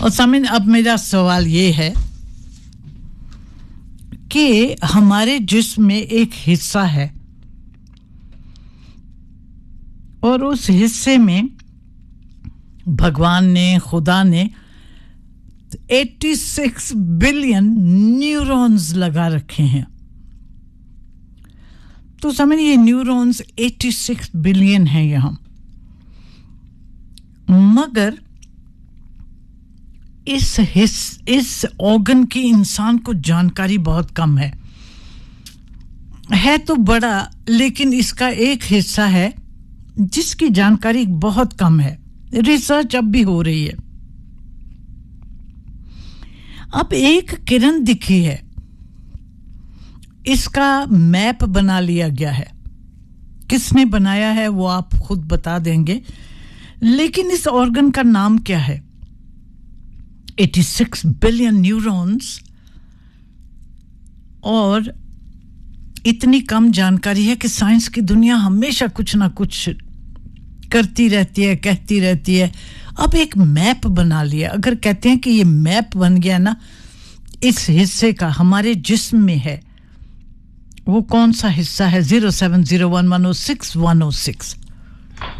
और सामिन अब मेरा सवाल ये है कि हमारे जिस्म में एक हिस्सा है और उस हिस्से में भगवान ने खुदा ने 86 बिलियन न्यूरॉन्स लगा रखे हैं तो समझ ये न्यूरॉन्स 86 बिलियन हैं यहाँ मगर इस ऑर्गन की इंसान को जानकारी बहुत कम है तो बड़ा लेकिन इसका एक हिस्सा है जिसकी जानकारी बहुत कम है रिसर्च अब भी हो रही है अब एक किरण दिखी है इसका मैप बना लिया गया है किसने बनाया है वो आप खुद बता देंगे लेकिन इस ऑर्गन का नाम क्या है 86 बिलियन न्यूरॉन्स और इतनी कम जानकारी है कि साइंस की दुनिया हमेशा कुछ ना कुछ करती रहती है कहती रहती है अब एक मैप बना लिया अगर कहते हैं कि ये मैप बन गया ना इस हिस्से का हमारे जिस्म में है वो कौन सा हिस्सा है 0701106106